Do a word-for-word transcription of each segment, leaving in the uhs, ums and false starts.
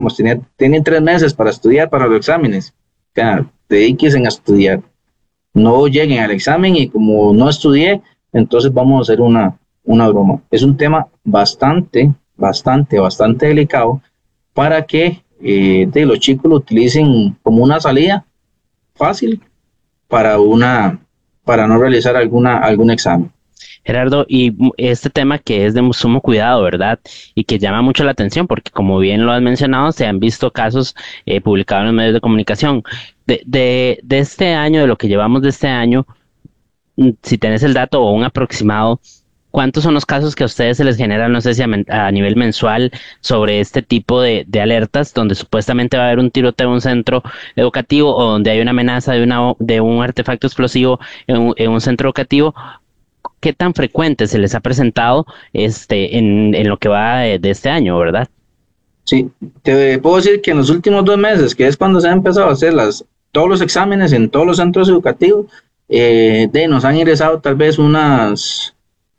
digamos, tiene, tienen tres meses para estudiar para los exámenes. O sea, dedíquense a estudiar. No lleguen al examen y como no estudié, entonces vamos a hacer una, una broma. Es un tema bastante, bastante, bastante delicado para que eh, de los chicos lo utilicen como una salida fácil para una para no realizar alguna algún examen. Gerardo, y mu- este tema que es de mu- sumo cuidado, ¿verdad? Y que llama mucho la atención porque como bien lo has mencionado, se han visto casos eh, publicados en los medios de comunicación. De, de, de este año, de lo que llevamos de este año, mm, si tenés el dato o un aproximado, ¿cuántos son los casos que a ustedes se les generan, no sé si a, men- a nivel mensual, sobre este tipo de, de alertas, donde supuestamente va a haber un tiroteo en un centro educativo o donde hay una amenaza de, una, o- de un artefacto explosivo en un, en un centro educativo? ¿Qué tan frecuente se les ha presentado este, en, en lo que va de, de este año, verdad? Sí, te puedo decir que en los últimos dos meses, que es cuando se han empezado a hacer las, todos los exámenes en todos los centros educativos, eh, de, nos han ingresado tal vez unas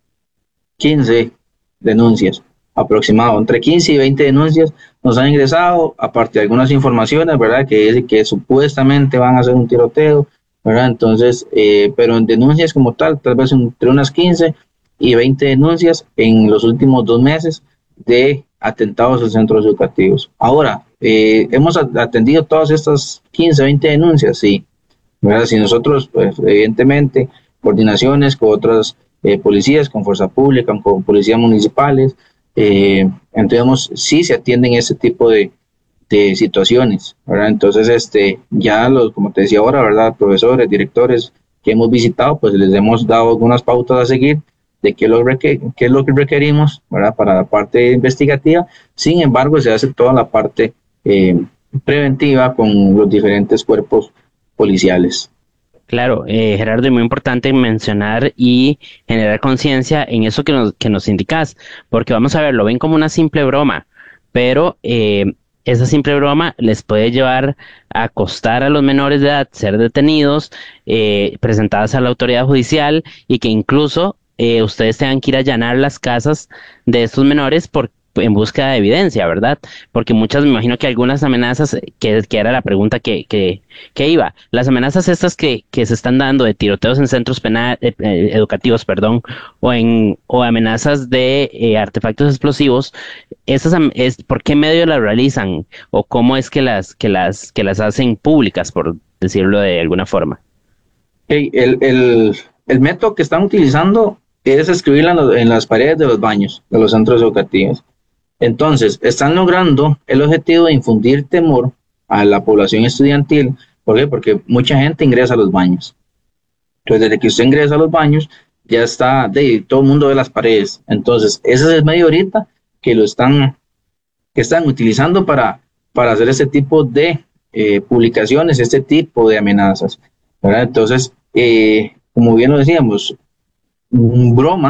quince denuncias aproximado, entre quince y veinte denuncias nos han ingresado, aparte de algunas informaciones, ¿verdad? Que dice que supuestamente van a hacer un tiroteo, ¿verdad? Entonces, eh, pero en denuncias como tal, tal vez entre unas quince y veinte denuncias en los últimos dos meses de atentados a centros educativos. Ahora, eh, hemos atendido todas estas quince, veinte denuncias, sí, ¿verdad? Si nosotros, pues, evidentemente, coordinaciones con otras eh, policías, con fuerza pública, con policías municipales, eh, entonces sí se atienden ese tipo de, de situaciones, ¿verdad? Entonces, este, ya los, como te decía ahora, ¿verdad? Profesores, directores que hemos visitado, pues les hemos dado algunas pautas a seguir de qué es lo, requer qué es lo que requerimos, ¿verdad? Para la parte investigativa. Sin embargo, se hace toda la parte eh, preventiva con los diferentes cuerpos policiales. Claro, eh, Gerardo, y muy importante mencionar y generar conciencia en eso que nos, que nos indicas, porque vamos a ver, lo ven como una simple broma, pero eh, esa simple broma les puede llevar a costar a los menores de edad ser detenidos, eh, presentadas a la autoridad judicial y que incluso eh, ustedes tengan que ir a allanar las casas de estos menores por, en búsqueda de evidencia, ¿verdad? Porque muchas, me imagino que algunas amenazas, eh, que, que era la pregunta que, que que iba, las amenazas estas que, que se están dando de tiroteos en centros penal, eh, eh, educativos, perdón, o en o amenazas de eh, artefactos explosivos, esas am- es por qué medio las realizan o cómo es que las que las que las hacen públicas, por decirlo de alguna forma. Okay, el, el, el método que están utilizando es escribirla en, los- en las paredes de los baños de los centros educativos. Entonces, están logrando el objetivo de infundir temor a la población estudiantil. ¿Por qué? Porque mucha gente ingresa a los baños. Entonces, desde que usted ingresa a los baños, ya está, de, todo el mundo ve las paredes. Entonces, ese es el medio ahorita que lo están, que están utilizando para, para hacer este tipo de eh, publicaciones, este tipo de amenazas, ¿verdad? Entonces, eh, como bien lo decíamos, broma